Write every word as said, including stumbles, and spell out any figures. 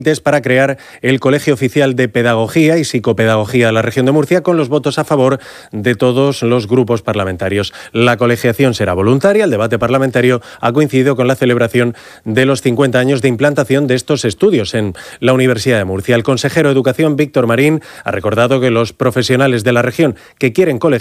para crear el Colegio Oficial de Pedagogía y Psicopedagogía de la región de Murcia, con los votos a favor de todos los grupos parlamentarios. La colegiación será voluntaria. El debate parlamentario ha coincidido con la celebración de los cincuenta años de implantación de estos estudios en la Universidad de Murcia. El consejero de Educación, Víctor Marín, ha recordado que los profesionales de la región que quieren colegiar